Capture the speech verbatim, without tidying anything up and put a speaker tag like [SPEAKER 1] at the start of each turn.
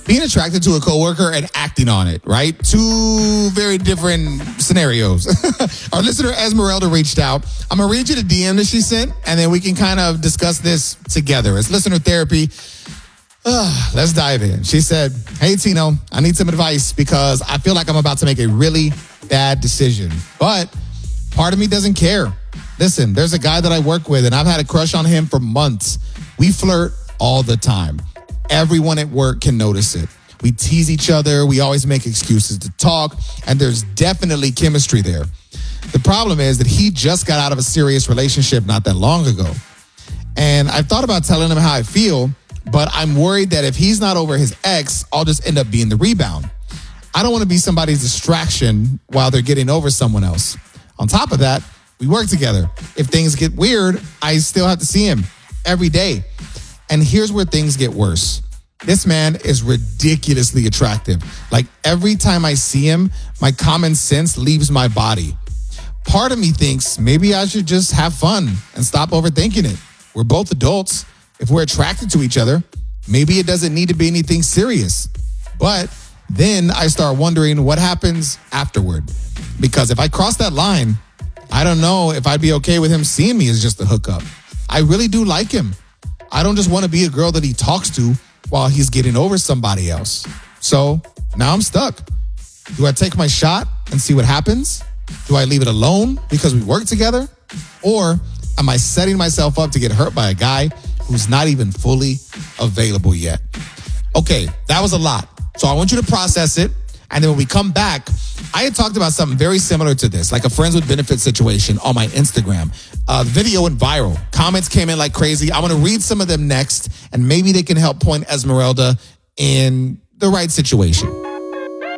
[SPEAKER 1] being attracted to a coworker and acting on it, right? Two very different scenarios. Our listener Esmeralda reached out. I'm going to read you the D M that she sent, and then we can kind of discuss this together. It's listener therapy. Uh, let's dive in. She said, hey, Tino, I need some advice because I feel like I'm about to make a really bad decision, but part of me doesn't care. Listen, there's a guy that I work with, and I've had a crush on him for months. We flirt all the time. Everyone at work can notice it. We tease each other. We always make excuses to talk, and there's definitely chemistry there. The problem is that he just got out of a serious relationship not that long ago. And I've thought about telling him how I feel, but I'm worried that if he's not over his ex, I'll just end up being the rebound. I don't want to be somebody's distraction while they're getting over someone else. On top of that, we work together. If things get weird, I still have to see him every day. And here's where things get worse. This man is ridiculously attractive. Like every time I see him, my common sense leaves my body. Part of me thinks maybe I should just have fun and stop overthinking it. We're both adults. If we're attracted to each other, maybe it doesn't need to be anything serious. But then I start wondering what happens afterward. Because if I cross that line, I don't know if I'd be okay with him seeing me as just a hookup. I really do like him. I don't just want to be a girl that he talks to while he's getting over somebody else. So now I'm stuck. Do I take my shot and see what happens? Do I leave it alone because we work together? Or am I setting myself up to get hurt by a guy who's not even fully available yet? Okay, that was a lot. So I want you to process it. And then when we come back, I had talked about something very similar to this, like a friends with benefits situation on my Instagram. Uh, the video went viral. Comments came in like crazy. I'm going to read some of them next, and maybe they can help point Esmeralda in the right situation.